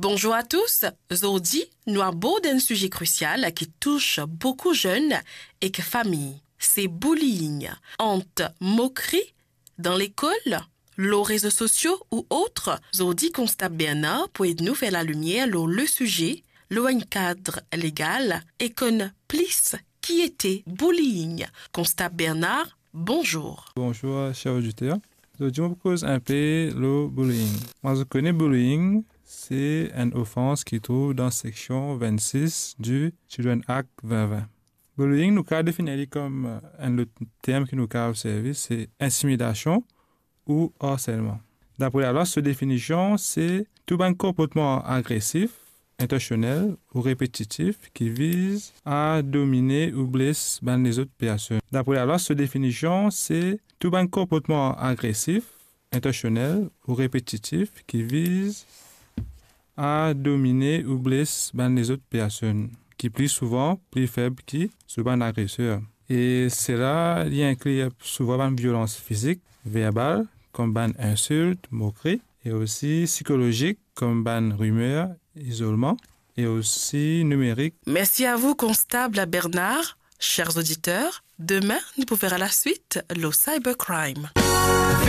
Bonjour à tous. Aujourd'hui, nous abordons un sujet crucial qui touche beaucoup de jeunes et que familles. C'est bullying. Honte, moquerie dans l'école, les réseaux sociaux ou autres. Aujourd'hui, Constat Bernard pour nous faire la lumière sur le sujet, le cadre légal et qu'on plus qui était bullying. Constat Bernard, bonjour. Bonjour, chers auditeurs. Aujourd'hui, on propose un peu le bullying. Moi, je connais bullying. C'est une offense qui trouve dans la section 26 du Children Act 2020. Bullying, nous avons défini comme un autre terme qui nous a observé, c'est intimidation ou harcèlement. D'après la loi, cette définition, c'est tout un comportement agressif, intentionnel ou répétitif qui vise à dominer ou blesser les autres personnes. D'après la loi, cette définition, c'est tout un comportement agressif, intentionnel ou répétitif qui vise à dominer ou blesser les autres personnes, qui plus souvent, plus faibles que souvent l'agresseur. Et cela inclut souvent une violence physique, verbale, comme une insulte, moquerie, et aussi psychologique, comme une rumeur, isolement, et aussi numérique. Merci à vous, Constable Bernard. Chers auditeurs, demain, nous pouvons faire à la suite le cybercrime.